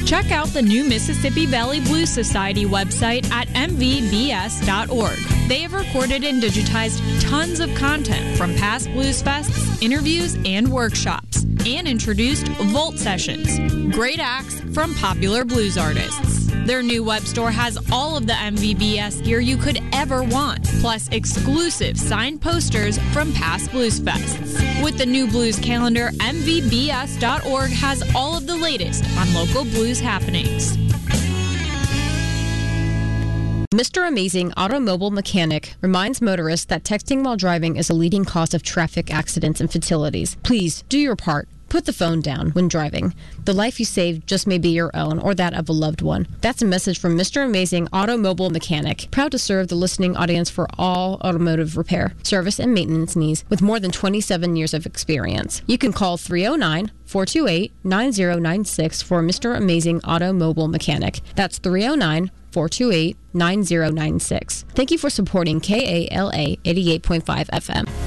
Check out the new Mississippi Valley Blues Society website at mvbs.org. They have recorded and digitized tons of content from past blues fests, interviews, and workshops, and introduced Vault Sessions, great acts from popular blues artists. Their new web store has all of the MVBS gear you could ever want, plus exclusive signed posters from past blues fests. With the new blues calendar, mvbs.org has all of the latest on local blues happenings. Mr. Amazing Automobile Mechanic reminds motorists that texting while driving is a leading cause of traffic accidents and fatalities. Please do your part. Put the phone down when driving. The life you save just may be your own or that of a loved one. That's a message from Mr. Amazing Automobile Mechanic, proud to serve the listening audience for all automotive repair, service, and maintenance needs with more than 27 years of experience. You can call 309-428-9096 for Mr. Amazing Automobile Mechanic. That's 309-428-9096. Thank you for supporting KALA 88.5 FM.